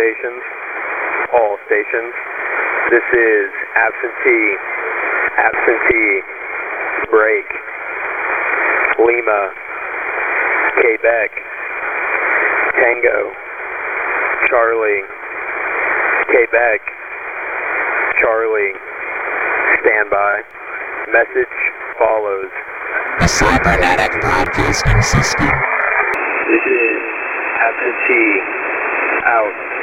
stations. All stations. This is absentee, break, Lima, Quebec, Tango, Charlie, Quebec, Charlie, standby. Message follows. The cybernetic broadcasting system. This is absentee, out.